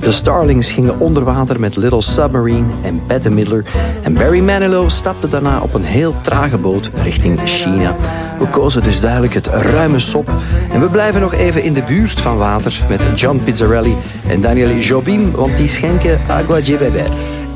De Starlings gingen onder water met Little Submarine en Bette Midler. En Barry Manilow stapte daarna op een heel trage boot richting China. We kozen dus duidelijk het ruime sop. En we blijven nog even in de buurt van water met John Pizzarelli en Daniel Jobim, want die schenken Agua de Bebé.